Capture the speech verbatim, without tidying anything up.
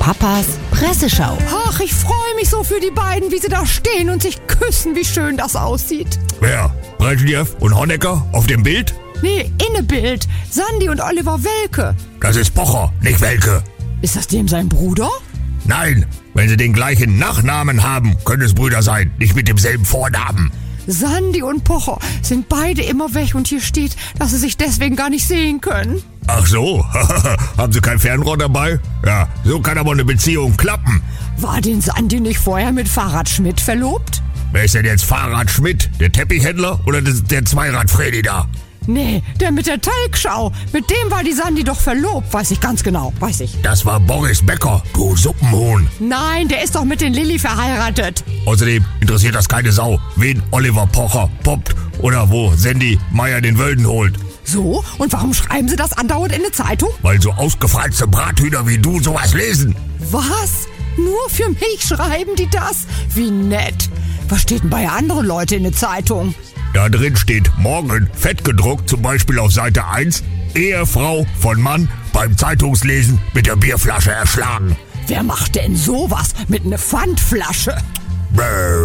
Papas Presseschau. Ach, ich freue mich so für die beiden, wie sie da stehen und sich küssen, wie schön das aussieht. Wer? Brezhnev und Honecker auf dem Bild? Nee, Innebild. Sandy und Oliver Welke. Das ist Pocher, nicht Welke. Ist das dem sein Bruder? Nein, wenn sie den gleichen Nachnamen haben, können es Brüder sein, nicht mit demselben Vornamen. Sandy und Pocher sind beide immer weg und hier steht, dass sie sich deswegen gar nicht sehen können. Ach so, haben Sie kein Fernrohr dabei? Ja, so kann aber eine Beziehung klappen. War denn Sandy nicht vorher mit Fahrrad Schmidt verlobt? Wer ist denn jetzt Fahrrad Schmidt? Der Teppichhändler oder der Zweirad-Freddy da? Nee, der mit der Teigschau. Mit dem war die Sandy doch verlobt, weiß ich ganz genau, weiß ich. Das war Boris Becker, du Suppenhuhn. Nein, der ist doch mit den Lilly verheiratet. Außerdem interessiert das keine Sau, wen Oliver Pocher poppt oder wo Sandy Meyer den Wölden holt. So, und warum schreiben sie das andauernd in eine Zeitung? Weil so ausgefranste Brathühner wie du sowas lesen. Was? Nur für mich schreiben die das? Wie nett. Was steht denn bei anderen Leuten in der Zeitung? Da drin steht morgen fett gedruckt, zum Beispiel auf Seite eins, Ehefrau von Mann beim Zeitungslesen mit der Bierflasche erschlagen. Wer macht denn sowas mit einer Pfandflasche? Bäh.